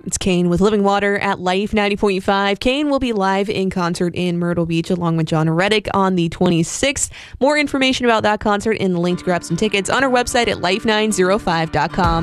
It's Kane with Living Water at Life 90.5. Kane will be live in concert in Myrtle Beach along with John Reddick on the 26th. More information about that concert and the link to grab some tickets on our website at life905.com.